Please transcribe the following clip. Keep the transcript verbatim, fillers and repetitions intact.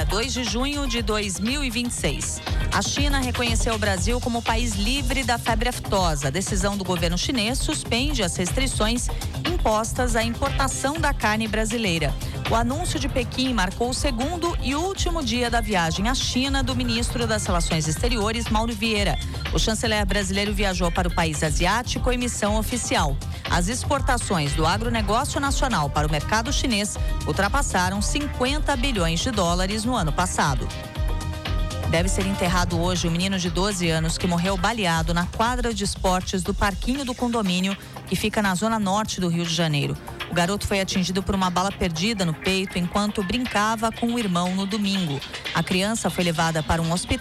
dois de junho de dois mil e vinte e seis. A China reconheceu o Brasil como país livre da febre aftosa. A decisão do governo chinês suspende as restrições impostas à importação da carne brasileira. O anúncio de Pequim marcou o segundo e último dia da viagem à China do ministro das Relações Exteriores, Mauro Vieira. O chanceler brasileiro viajou para o país asiático em missão oficial. As exportações do agronegócio nacional para o mercado chinês ultrapassaram cinquenta bilhões de dólares no ano passado. Deve ser enterrado hoje o menino de doze anos que morreu baleado na quadra de esportes do Parquinho do Condomínio, que fica na zona norte do Rio de Janeiro. O garoto foi atingido por uma bala perdida no peito enquanto brincava com o irmão no domingo. A criança foi levada para um hospital